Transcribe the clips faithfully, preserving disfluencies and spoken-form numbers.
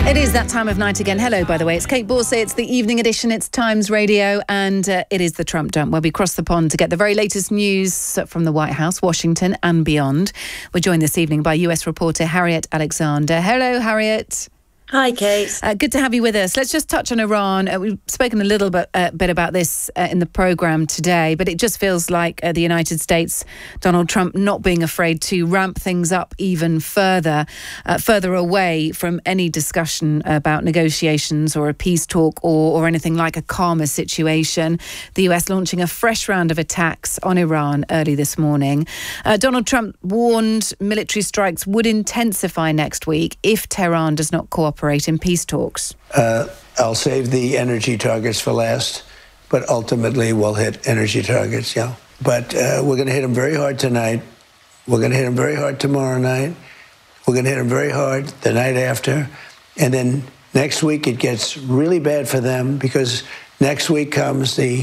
It is that time of night again. Hello, by the way. It's Kate Borsay. It's the evening edition. It's Times Radio. And uh, it is the Trump Dump, where we cross the pond to get the very latest news from the White House, Washington and beyond. We're joined this evening by U S reporter Harriet Alexander. Hello, Harriet. Hi, Kate. Uh, good to have you with us. Let's just touch on Iran. Uh, we've spoken a little bit, uh, bit about this uh, in the programme today, but it just feels like uh, the United States, Donald Trump, not being afraid to ramp things up even further, uh, further away from any discussion about negotiations or a peace talk or, or anything like a calmer situation. The U S launching a fresh round of attacks on Iran early this morning. Uh, Donald Trump warned military strikes would intensify next week if Tehran does not cooperate in peace talks. Uh, I'll save the energy targets for last, but ultimately we'll hit energy targets, yeah. But uh, we're going to hit them very hard tonight. We're going to hit them very hard tomorrow night. We're going to hit them very hard the night after. And then next week it gets really bad for them because next week comes the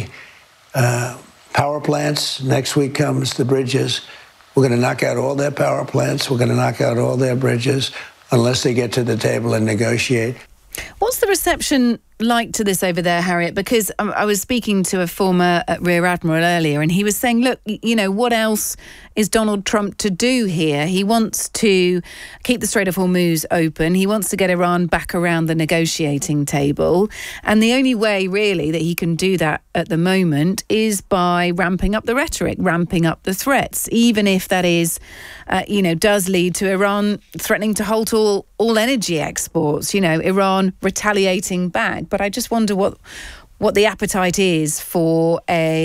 uh, power plants. Next week comes the bridges. We're going to knock out all their power plants. We're going to knock out all their bridges, unless they get to the table and negotiate. What's the reception like to this over there, Harriet? Because um, I was speaking to a former uh, Rear Admiral earlier, and he was saying, look, y- you know, what else is Donald Trump to do here? He wants to keep the Strait of Hormuz open. He wants to get Iran back around the negotiating table. And the only way, really, that he can do that at the moment is by ramping up the rhetoric, ramping up the threats, even if that is, uh, you know, does lead to Iran threatening to halt all, all energy exports, you know, Iran retaliating back. But I just wonder what what the appetite is for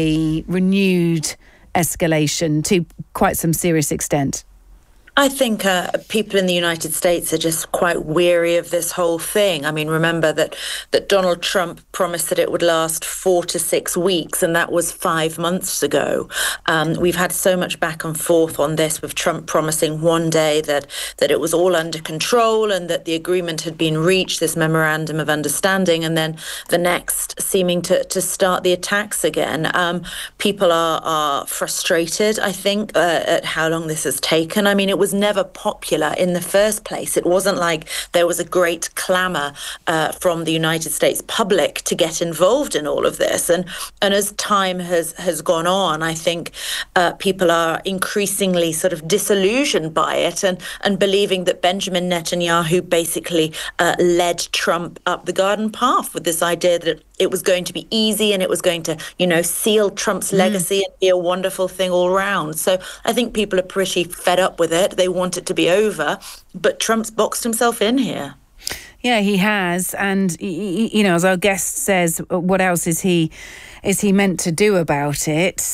a renewed escalation to quite some serious extent. I think uh, people in the United States are just quite weary of this whole thing. I mean, remember that, that Donald Trump promised that it would last four to six weeks, and that was five months ago. Um, we've had so much back and forth on this, with Trump promising one day that, that it was all under control and that the agreement had been reached, this memorandum of understanding, and then the next seeming to, to start the attacks again. Um, people are, are frustrated, I think, uh, at how long this has taken. I mean, it was never popular in the first place. It wasn't like there was a great clamour uh, from the United States public to get involved in all of this. And and as time has, has gone on, I think uh, people are increasingly sort of disillusioned by it and, and believing that Benjamin Netanyahu basically uh, led Trump up the garden path with this idea that it was going to be easy and it was going to, you know, seal Trump's legacy mm. and be a wonderful thing all round. So I think people are pretty fed up with it. They want it to be over, but Trump's boxed himself in here. Yeah, he has. And, you know, as our guest says, what else is he is he meant to do about it?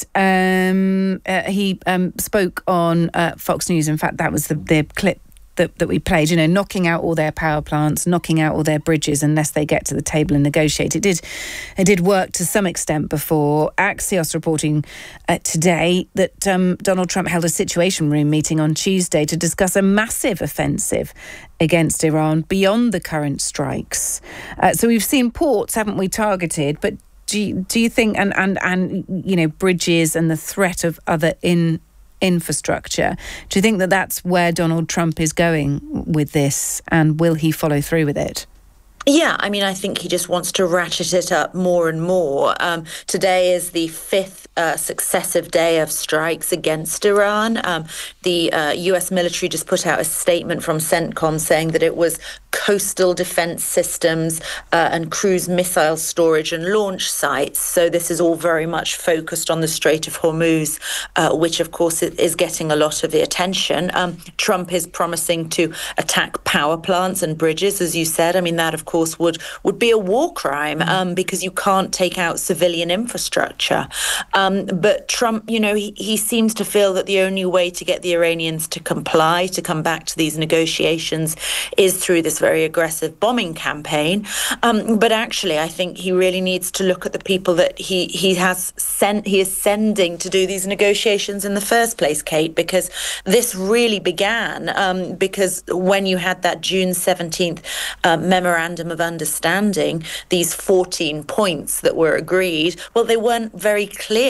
Um, uh, he um, spoke on uh, Fox News. In fact, that was the, the clip That, that we played, you know, knocking out all their power plants, knocking out all their bridges unless they get to the table and negotiate. It did it did work to some extent before. Axios reporting uh, today that um, Donald Trump held a Situation Room meeting on Tuesday to discuss a massive offensive against Iran beyond the current strikes. Uh, so we've seen ports, haven't we, targeted, but do you, do you think, and, and, and, you know, bridges and the threat of other in infrastructure. Do you think that that's where Donald Trump is going with this, and will he follow through with it? Yeah, I mean, I think he just wants to ratchet it up more and more. Um, today is the fifth uh, successive day of strikes against Iran. Um, the uh, U S military just put out a statement from CENTCOM saying that it was coastal defense systems uh, and cruise missile storage and launch sites. So this is all very much focused on the Strait of Hormuz, uh, which, of course, is getting a lot of the attention. Um, Trump is promising to attack power plants and bridges, as you said. I mean, that, of course, would, would be a war crime um, because you can't take out civilian infrastructure. Um, but Trump, you know, he, he seems to feel that the only way to get the Iranians to comply, to come back to these negotiations, is through this very aggressive bombing campaign. Um, but actually, I think he really needs to look at the people that he, he has sent, he is sending to do these negotiations in the first place, Kate, because this really began um, because when you had that June seventeenth uh, memorandum of understanding, these fourteen points that were agreed, well, they weren't very clear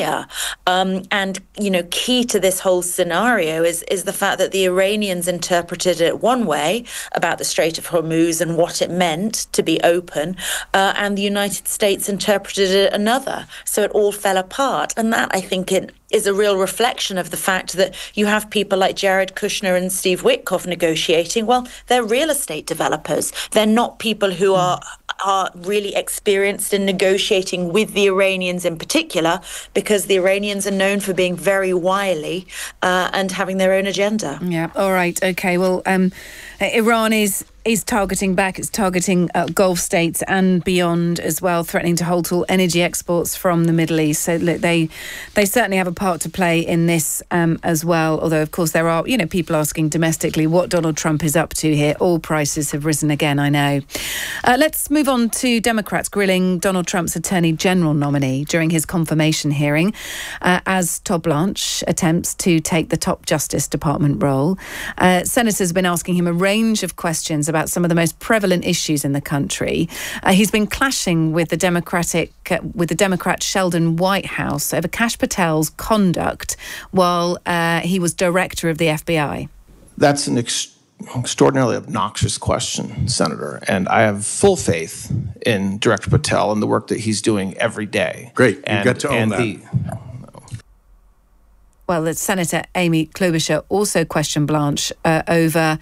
lawyer. Um, and, you know, key to this whole scenario is, is the fact that the Iranians interpreted it one way about the Strait of Hormuz and what it meant to be open, uh, and the United States interpreted it another. So it all fell apart. And that, I think, it is a real reflection of the fact that you have people like Jared Kushner and Steve Witkoff negotiating. Well, they're real estate developers. They're not people who are are really experienced in negotiating with the Iranians in particular, because the Iranians are known for being very wily uh, and having their own agenda. Yeah. All right. OK. Well, um, Iran is is targeting back. It's targeting uh, Gulf states and beyond as well, threatening to halt all energy exports from the Middle East. So look, they they certainly have a part to play in this um, as well. Although, of course, there are, you know, people asking domestically what Donald Trump is up to here. Oil prices have risen again, I know. Uh, let's move on to Democrats grilling Donald Trump's Attorney General nominee during his confirmation hearing uh, as Todd Blanche attempts to take the top Justice Department role. Uh, senators have been asking him a range of questions about about some of the most prevalent issues in the country. Uh, he's been clashing with the Democratic, uh, with the Democrat Sheldon Whitehouse over Kash Patel's conduct while uh, he was director of the F B I. That's an ex- extraordinarily obnoxious question, Senator, and I have full faith in Director Patel and the work that he's doing every day. Great, and, you got to own that. The, Well, the Senator Amy Klobuchar also questioned Blanche uh, over,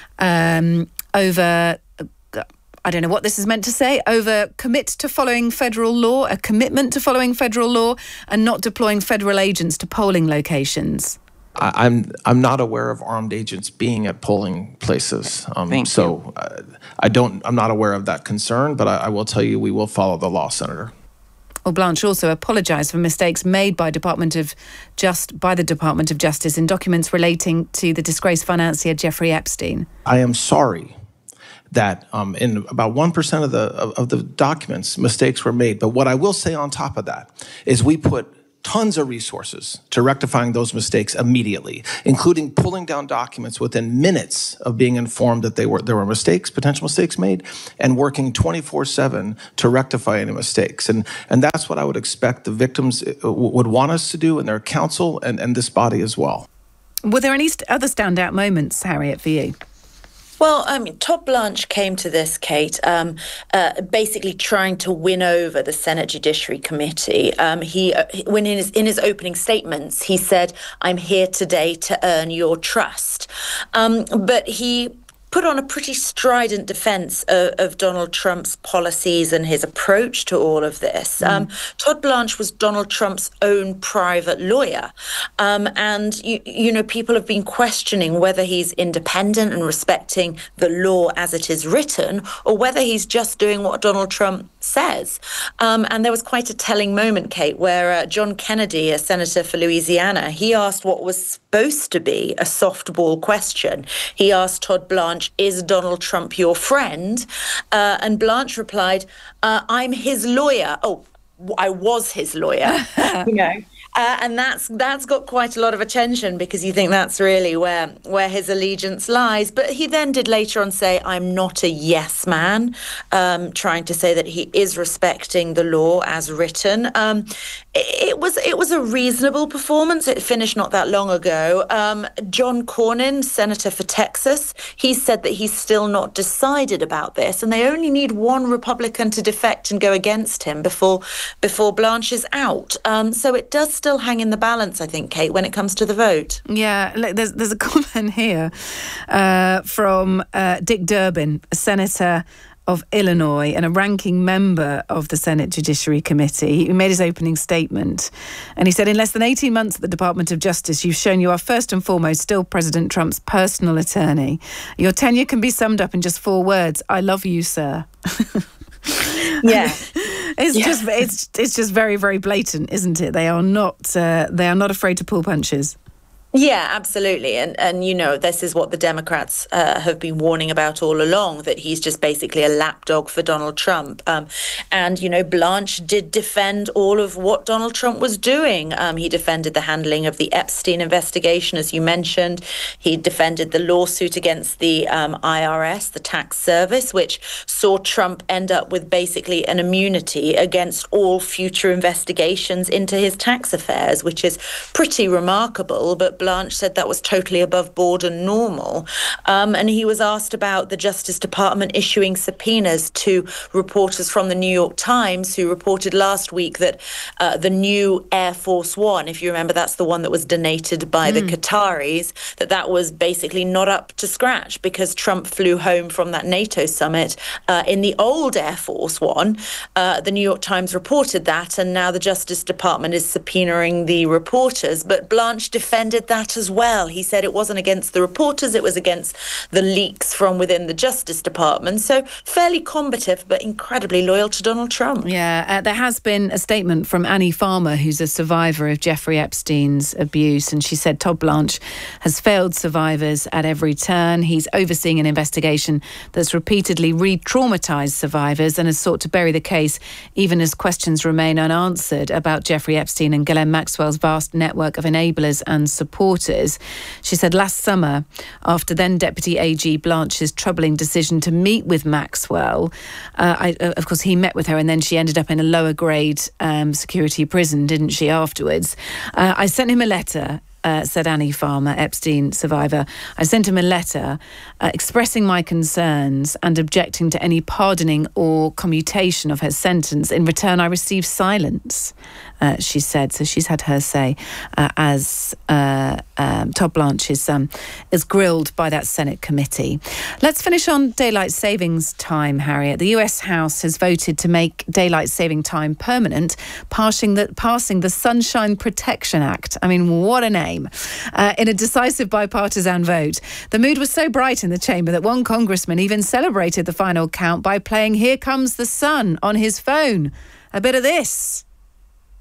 um, over, uh, I don't know what this is meant to say, over commit to following federal law, a commitment to following federal law and not deploying federal agents to polling locations. I, I'm I'm not aware of armed agents being at polling places. Um, Thank so you. uh, I don't. I'm not aware of that concern, but I, I will tell you we will follow the law, Senator. Well, Blanche also apologised for mistakes made by Department of Just by the Department of Justice in documents relating to the disgraced financier Jeffrey Epstein. I am sorry that um, in about one percent of the of, of the documents, mistakes were made. But what I will say on top of that is we put tons of resources to rectifying those mistakes immediately, including pulling down documents within minutes of being informed that they were there were mistakes, potential mistakes made, and working twenty-four seven to rectify any mistakes. And and that's what I would expect the victims would want us to do, and their counsel and, and this body as well. Were there any st- other standout moments, Harriet, for you? Well, I mean, Todd Blanche came to this, Kate, um, uh, basically trying to win over the Senate Judiciary Committee. Um, he, uh, when in his in his opening statements, he said, "I'm here today to earn your trust," um, but he put on a pretty strident defense of, of Donald Trump's policies and his approach to all of this. Mm. Um, Todd Blanche was Donald Trump's own private lawyer. Um, and, you, you know, people have been questioning whether he's independent and respecting the law as it is written, or whether he's just doing what Donald Trump says. Um, and there was quite a telling moment, Kate, where uh, John Kennedy, a senator for Louisiana, he asked what was supposed to be a softball question. He asked Todd Blanche, "Is Donald Trump your friend?" Uh, and Blanche replied, uh, "I'm his lawyer." Oh, I was his lawyer, you know. Uh, and that's that's got quite a lot of attention, because you think that's really where where his allegiance lies. But he then did later on say, "I'm not a yes man," um, trying to say that he is respecting the law as written. Um, it, it was it was a reasonable performance. It finished not that long ago. Um, John Cornyn, senator for Texas, he said that he's still not decided about this, and they only need one Republican to defect and go against him before before Blanche is out. Um, so it does still hang in the balance, I think, Kate, when it comes to the vote. Yeah, look, there's there's a comment here uh, from uh, Dick Durbin, a senator of Illinois and a ranking member of the Senate Judiciary Committee, who made his opening statement. And he said, "In less than eighteen months at the Department of Justice, you've shown you are first and foremost still President Trump's personal attorney. Your tenure can be summed up in just four words. I love you, sir." Yeah. It's yeah. just it's it's just very, very blatant, isn't it? They are not uh, they are not afraid to pull punches. Yeah, absolutely. And, and you know, this is what the Democrats uh, have been warning about all along, that he's just basically a lapdog for Donald Trump. Um, and, you know, Blanche did defend all of what Donald Trump was doing. Um, he defended the handling of the Epstein investigation, as you mentioned. He defended the lawsuit against the um, I R S, the tax service, which saw Trump end up with basically an immunity against all future investigations into his tax affairs, which is pretty remarkable. But Blanche said that was totally above board and normal. Um, and he was asked about the Justice Department issuing subpoenas to reporters from the New York Times, who reported last week that uh, the new Air Force One, if you remember, that's the one that was donated by mm. the Qataris, that that was basically not up to scratch because Trump flew home from that NATO summit uh, in the old Air Force One. Uh, the New York Times reported that, and now the Justice Department is subpoenaing the reporters. But Blanche defended that as well. He said it wasn't against the reporters, it was against the leaks from within the Justice Department. So fairly combative, but incredibly loyal to Donald Trump. Yeah, uh, there has been a statement from Annie Farmer, who's a survivor of Jeffrey Epstein's abuse, and she said Todd Blanche has failed survivors at every turn. He's overseeing an investigation that's repeatedly re-traumatised survivors and has sought to bury the case, even as questions remain unanswered about Jeffrey Epstein and Ghislaine Maxwell's vast network of enablers and supporters. She said last summer, after then Deputy A G Blanche's troubling decision to meet with Maxwell, uh, I, uh, of course he met with her and then she ended up in a lower grade um, security prison, didn't she, afterwards? Uh, I sent him a letter. Uh, said Annie Farmer, Epstein survivor. I sent him a letter uh, expressing my concerns and objecting to any pardoning or commutation of her sentence. In return, I received silence, uh, she said. So she's had her say uh, as uh, um, Todd Blanche is, um, is grilled by that Senate committee. Let's finish on daylight savings time, Harriet. The U S House has voted to make daylight saving time permanent, passing the, passing the Sunshine Protection Act. I mean, what a name. Uh, in a decisive bipartisan vote. The mood was so bright in the chamber that one congressman even celebrated the final count by playing Here Comes the Sun on his phone. A bit of this.